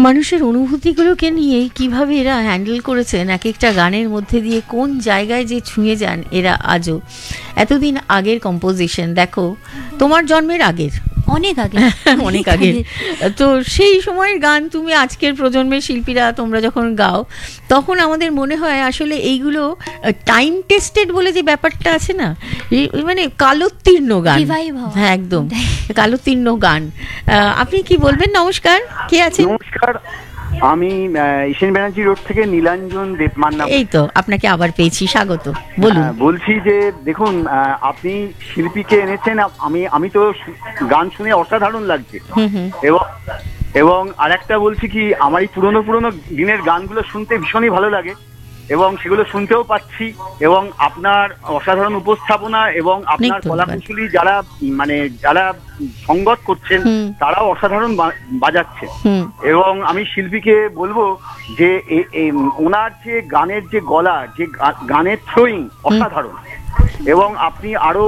মানুষের অনুভূতিগুলোকে নিয়ে কিভাবে এরা হ্যান্ডেল করেছেন, এক একটা গানের মধ্যে দিয়ে কোন জায়গায় যে ছুঁয়ে যান এরা আজও। এতদিন আগের কম্পোজিশন দেখো, তোমার জন্মের আগের, অনেক আগে অনেক আগের, তো সেই সময়ের গান তুমি আজকের প্রজন্মের শিল্পীরা তোমরা যখন গাও, তখন আমাদের মনে হয় আসলে এইগুলো টাইম টেস্টেড বলে যে ব্যাপারটা আছে না, মানে কালোত্তীর্ণ গান। হ্যাঁ, একদম কালোত্তীর্ণ গান। আপনি কি বলবেন? নমস্কার, কে আছেন? নমস্কার, আমি ঈশান ব্যানার্জি রোড থেকে নীলাঞ্জন দেবমান্না। এই তো আপনাকে আবার পেয়েছি, স্বাগত। বলুন। বলছি যে দেখুন, আপনি শিল্পীকে এনেছেন, আমি তো গান শুনে অসাধারণ লাগছে। এবং আরেকটা বলছি কি, আমার এই পুরনো দিনের গানগুলো শুনতে ভীষণই ভালো লাগে এবং সেগুলো শুনতেও পাচ্ছি। এবং আপনার অসাধারণ উপস্থাপনা এবং আপনার কলাকুশলী যারা সঙ্গত করছেন তারাও অসাধারণ বাজাচ্ছে। এবং আমি শিল্পীকে বলবো যে ওনার যে গানের যে গলা, যে গানের থ্রোয়িং অসাধারণ, এবং আপনি আরো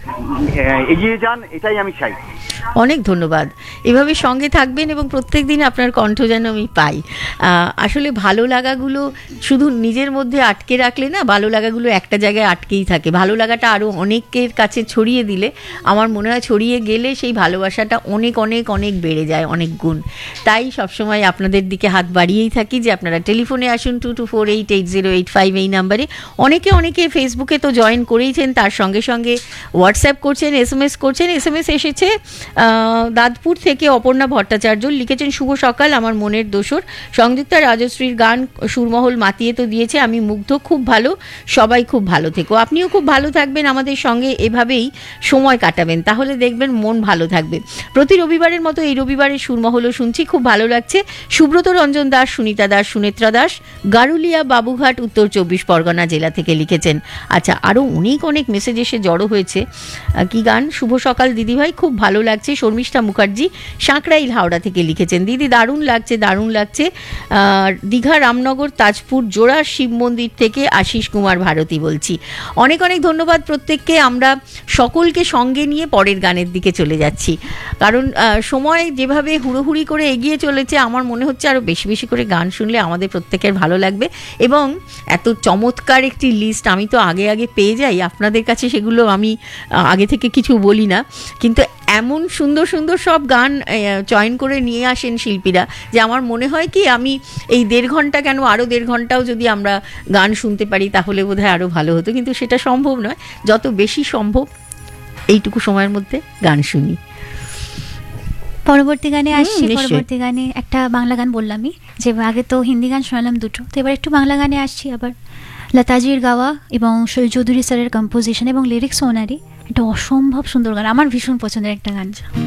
এগিয়ে যান, এটাই আমি চাই। অনেক ধন্যবাদ। এভাবে সঙ্গে থাকবেন এবং প্রত্যেক দিন আপনার কণ্ঠ যেন আমি পাই। আসলে ভালো লাগাগুলো শুধু নিজের মধ্যে আটকে রাখলে না, ভালো লাগাগুলো একটা জায়গায় আটকেই থাকে। ভালো লাগাটা আরও অনেকের কাছে ছড়িয়ে দিলে, আমার মনে হয় ছড়িয়ে গেলে সেই ভালোবাসাটা অনেক অনেক অনেক বেড়ে যায়, অনেক গুণ। তাই সবসময় আপনাদের দিকে হাত বাড়িয়েই থাকি যে আপনারা টেলিফোনে আসুন 2248080885 এই নাম্বারে। অনেকে ফেসবুকে তো জয়েন করেইছেন, তার সঙ্গে সঙ্গে হোয়াটসঅ্যাপ করছেন, SMS করছেন। SMS এসেছে দাঁতপুর থেকে অপর্ণা ভট্টাচার্য, লিখেছেন শুভ সকাল, আমার মনের দোসর। সংযুক্তা রাজশ্রীর গান সুরমহল মাতিয়ে তো দিয়েছে, আমি মুগ্ধ, খুব ভালো, সবাই খুব ভালো থেকো। আপনিও খুব ভালো থাকবেন, আমাদের সঙ্গে এভাবেই সময় কাটাবেন, তাহলে দেখবেন মন ভালো থাকবে। প্রতি রবিবারের মতো এই রবিবারের সুরমহলও শুনছি, খুব ভালো লাগছে। সুব্রত রঞ্জন দাস, সুনিতা দাস, সুনেত্রা দাস, গারুলিয়া, বাবুঘাট, উত্তর 24 পরগনা জেলা থেকে লিখেছেন। আচ্ছা, আরও অনেক মেসেজ এসে জড়ো হয়েছে। কি গান? শুভ সকাল দিদিভাই, খুব ভালো লাগছে। শর্মিষ্ঠা মুখার্জি সাঁকরাইল, হাওড়া থেকে লিখেছেন, দিদি দারুণ লাগছে। দীঘা, রামনগর, তাজপুর, জোড়া শিব মন্দির থেকে আশিস কুমার ভারতী বলছি। অনেক ধন্যবাদ প্রত্যেককে। আমরা সকলকে সঙ্গে নিয়ে পরের গানের দিকে চলে যাচ্ছি, কারণ সময় যেভাবে হুড়োহুড়ি করে এগিয়ে চলেছে, আমার মনে হচ্ছে আরও বেশি করে গান শুনলে আমাদের প্রত্যেকের ভালো লাগবে। এবং এত চমৎকার একটি লিস্ট আমি তো আগে পেয়ে যাই আপনাদের কাছে, সেগুলো আমি আগে থেকে কিছু বলি না, কিন্তু এমন সুন্দর সব গান চয়ন করে নিয়ে আসেন শিল্পীরা যে আমার মনে হয় কি, আমি এই 1.5 ঘন্টা কেন, আরও 1.5 ঘন্টাও যদি আমরা গান শুনতে পারি তাহলে বোধহয় আরও ভালো হতো, কিন্তু সেটা সম্ভব নয়। যত বেশি সম্ভব এইটুকু সময়ের মধ্যে গান শুনি। পরবর্তী গানে আসছি। পরবর্তী গানে একটা বাংলা গান বললামই, যে আগে তো হিন্দি গান শোনালাম দুটো, তো এবার একটু বাংলা গানে আসছি আবার। লতাজির গাওয়া এবং শৈল চৌধুরী স্যারের কম্পোজিশন এবং লিরিক্স ওনারই, এটা অসম্ভব সুন্দর গান, আমার ভীষণ পছন্দের একটা গান।